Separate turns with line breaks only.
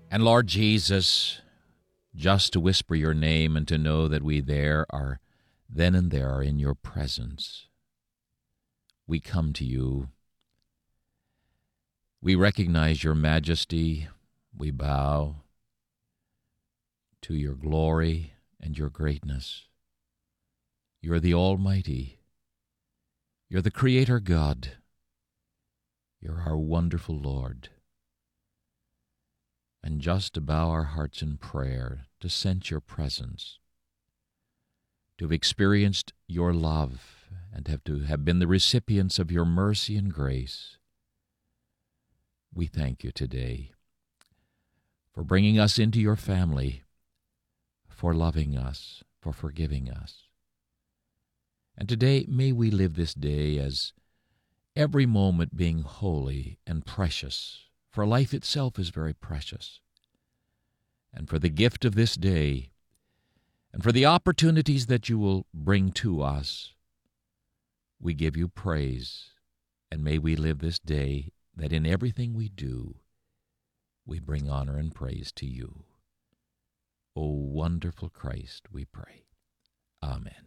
And Lord Jesus, just to whisper your name and to know that we there are, then and there are in your presence, we come to you. We recognize your majesty. We bow to your glory and your greatness. You're the Almighty. You're the Creator God. You're our wonderful Lord. And just to bow our hearts in prayer, to sense your presence, to have experienced your love, and to have been the recipients of your mercy and grace, we thank you today for bringing us into your family, for loving us, for forgiving us. And today, may we live this day as every moment being holy and precious, for life itself is very precious. And for the gift of this day, and for the opportunities that you will bring to us, we give you praise. And may we live this day that in everything we do, we bring honor and praise to you. O wonderful Christ, we pray. Amen.